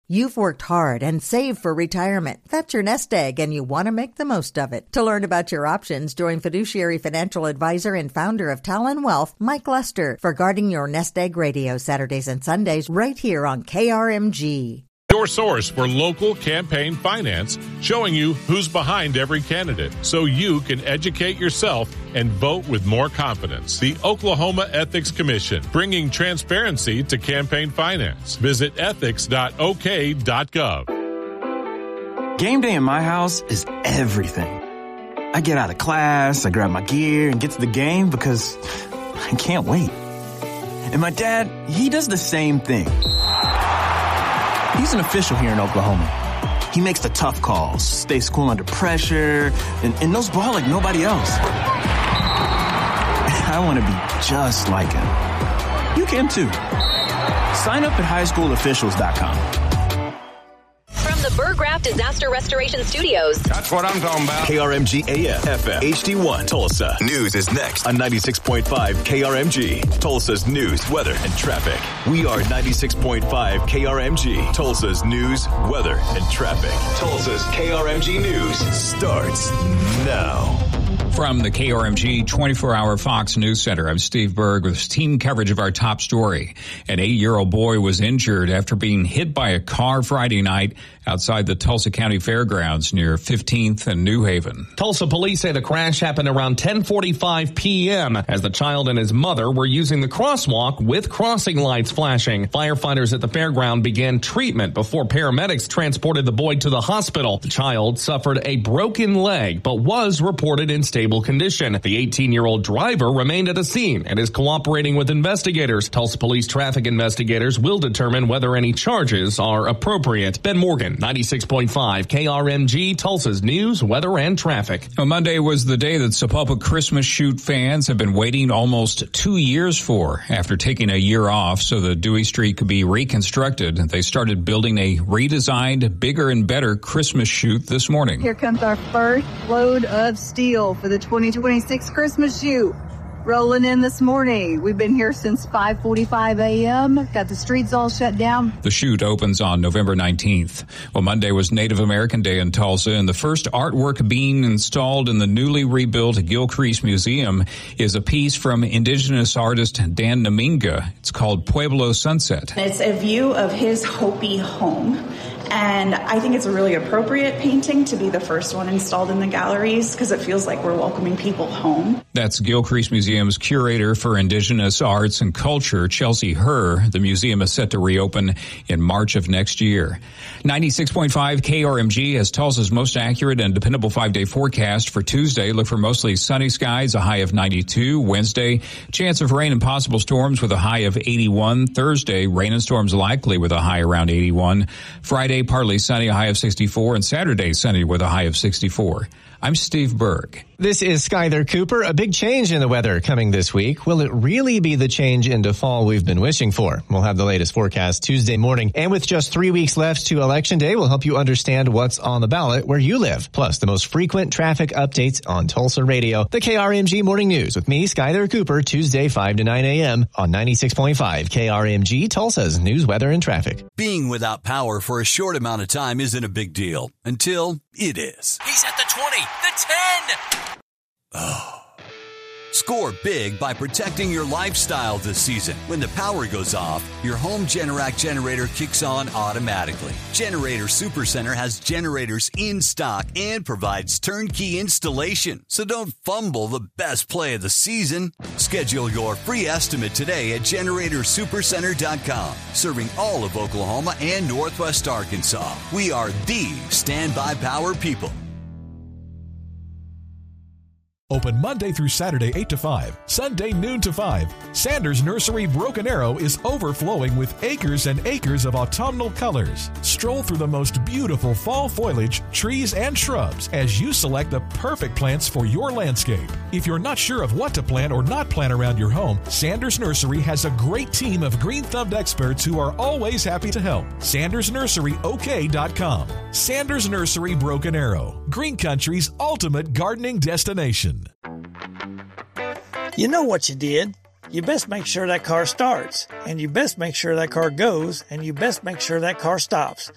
You've worked hard and saved for retirement. That's your nest egg, and you want to make the most of it. To learn about your options, join fiduciary financial advisor and founder of Talon Wealth, Mike Lester, for Guarding Your Nest Egg Radio, Saturdays and Sundays, right here on KRMG. Your source for local campaign finance, showing you who's behind every candidate so you can educate yourself and vote with more confidence. The Oklahoma Ethics Commission, bringing transparency to campaign finance. Visit ethics.ok.gov. Game day in my house is everything. I get out of class, I grab my gear, and get to the game because I can't wait. And my dad, he does the same thing. He's an official here in Oklahoma. He makes the tough calls, stays cool under pressure, and knows ball like nobody else. I want to be just like him. You can too. Sign up at highschoolofficials.com. From the Burg Raft Disaster Restoration Studios. That's what I'm talking about. KRMG AM, FM, HD1, Tulsa. News is next on 96.5 KRMG. Tulsa's news, weather, and traffic. We are 96.5 KRMG. Tulsa's news, weather, and traffic. Tulsa's KRMG News starts now. From the KRMG 24-hour Fox News Center, I'm Steve Berg with team coverage of our top story. An 8-year-old boy was injured after being hit by a car Friday night outside the Tulsa County Fairgrounds near 15th and New Haven. Tulsa police say the crash happened around 10:45 p.m. as the child and his mother were using the crosswalk with crossing lights flashing. Firefighters at the fairground began treatment before paramedics transported the boy to the hospital. The child suffered a broken leg but was reported in stable condition. The 18-year-old driver remained at the scene and is cooperating with investigators. Tulsa police traffic investigators will determine whether any charges are appropriate. Ben Morgan, 96.5 KRMG, Tulsa's news, weather, and traffic. Well, Monday was the day that Sapulpa Christmas Shoot fans have been waiting almost 2 years for. After taking a year off so the Dewey Street could be reconstructed, they started building a redesigned, bigger and better Christmas Shoot this morning. Here comes our first load of steel for the 2026 Christmas Shoot. Rolling in this morning. We've been here since 5:45 a.m. Got the streets all shut down. The shoot opens on November 19th. Well, Monday was Native American Day in Tulsa, and the first artwork being installed in the newly rebuilt Gilcrease Museum is a piece from Indigenous artist Dan Naminga. It's called Pueblo Sunset. It's a view of his Hopi home. And I think it's a really appropriate painting to be the first one installed in the galleries because it feels like we're welcoming people home. That's Gilcrease Museum's curator for Indigenous Arts and Culture, Chelsea Herr. The museum is set to reopen in March of next year. 96.5 KRMG has Tulsa's most accurate and dependable 5-day forecast for Tuesday. Look for mostly sunny skies, a high of 92. Wednesday, chance of rain and possible storms with a high of 81. Thursday, rain and storms likely with a high around 81. Friday, partly sunny, a high of 64, and Saturday, sunny with a high of 64. I'm Steve Berg. This is Skyler Cooper. A big change in the weather coming this week. Will it really be the change into fall we've been wishing for? We'll have the latest forecast Tuesday morning. And with just 3 weeks left to Election Day, we'll help you understand what's on the ballot where you live. Plus, the most frequent traffic updates on Tulsa Radio. The KRMG Morning News with me, Skyler Cooper, Tuesday 5 to 9 a.m. on 96.5 KRMG, Tulsa's news, weather, and traffic. Being without power for a short amount of time isn't a big deal until it is. He's at the 20, the 10. Oh. Score big by protecting your lifestyle this season. When the power goes off, your home Generac generator kicks on automatically. Generator Supercenter has generators in stock and provides turnkey installation. So don't fumble the best play of the season. Schedule your free estimate today at GeneratorSupercenter.com. Serving all of Oklahoma and Northwest Arkansas. We are the standby power people. Open Monday through Saturday 8 to 5, Sunday noon to 5. Sanders Nursery Broken Arrow is overflowing with acres and acres of autumnal colors. Stroll through the most beautiful fall foliage, trees, and shrubs as you select the perfect plants for your landscape. If you're not sure of what to plant or not plant around your home, Sanders Nursery has a great team of green-thumbed experts who are always happy to help. SandersNurseryOK.com. Sanders Nursery Broken Arrow, Green Country's ultimate gardening destination. You know what you did. You best make sure that car starts, and you best make sure that car goes, and you best make sure that car stops.